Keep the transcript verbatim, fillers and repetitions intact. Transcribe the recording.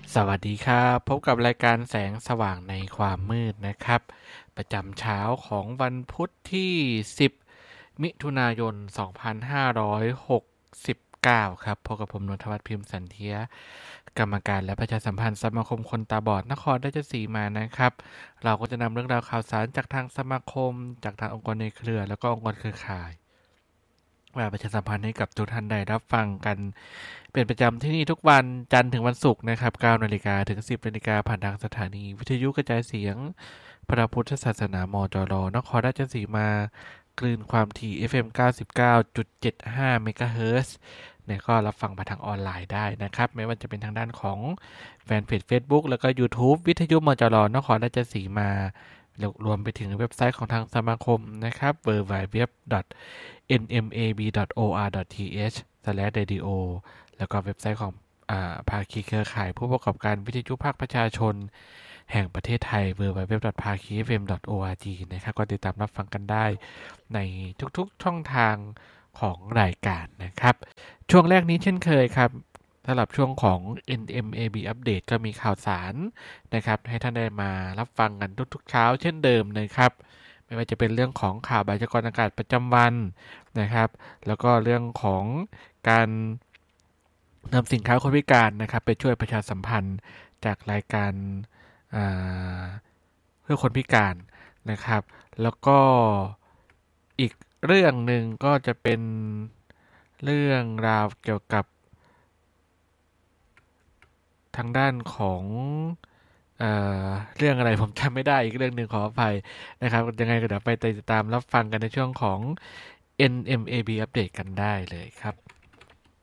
สวัสดีครับพบกับรายการแสงสว่างในความมืดนะครับประจำเช้าของวันพุธที่สิบมิถุนายนสองพันห้าร้อยหกสิบเก้าครับพบกับผมนนทวัฒน์พิมพ์สันเทียกรรมการและประชาสัมพันธ์สมาคมคนตาบอดนครราชสีมานะครับเราก็จะนำเรื่องราวข่าวสารจากทางสมาคมจากทางองค์กรในเครือแล้วก็องค์กรเครือข่ายมาประชาสัมพันธ์ให้กับทุกท่านได้รับฟังกันเป็นประจำที่นี่ทุกวันจันทร์ถึงวันศุกร์นะครับเก้านาฬิกาถึงสิบนาฬิกาผ่านทางสถานีวิทยุกระจายเสียงพระพุทธศาสนามจรนครราชสีมากลืนความถี่ เอฟ เอ็ม เก้าสิบเก้าจุดเจ็ดห้า เมกะเฮิรตซ์เนี่ยก็รับฟังผ่านทางออนไลน์ได้นะครับไม่ว่าจะเป็นทางด้านของแฟนเพจ Facebook แล้วก็ YouTube วิทยุมจรนครราชสีมารวมไปถึงเว็บไซต์ของทางสมาคมนะครับ ดับเบิลยู ดับเบิลยู ดับเบิลยู ดอท เอ็น เอ็ม เอ บี ดอท โอ อาร์ ดอท ที เอช สแลช เรดิโอ แล้วก็เว็บไซต์ของภาคีเครือข่ายผู้ประกอบการวิทยุภาคประชาชนแห่งประเทศไทย ดับเบิลยู ดับเบิลยู ดับเบิลยู ดอท พาคี เอฟ เอ็ม ดอท โอ อาร์ จี นะครับก็ติดตามรับฟังกันได้ในทุกๆช่องทางของรายการนะครับช่วงแรกนี้เช่นเคยครับสำหรับช่วงของ เอ็น เอ็ม เอ บี Update ก็มีข่าวสารนะครับให้ท่านได้มารับฟังกันทุกๆเช้าเช่นเดิมนะครับไม่ว่าจะเป็นเรื่องของข่าวพยากรณ์อากาศประจำวันนะครับแล้วก็เรื่องของการนำสินค้าคนพิการนะครับไปช่วยประชาสัมพันธ์จากรายการเพื่อคนพิการนะครับแล้วก็อีกเรื่องหนึ่งก็จะเป็นเรื่องราวเกี่ยวกับทางด้านของเอ่อเรื่องอะไรผมจำไม่ได้อีกเรื่องหนึ่งขออภัยนะครับยังไงก็เดี๋ยวไปติดตามรับฟังกันในช่วงของ เอ็น เอ็ม เอ บี Update กันได้เลยครับ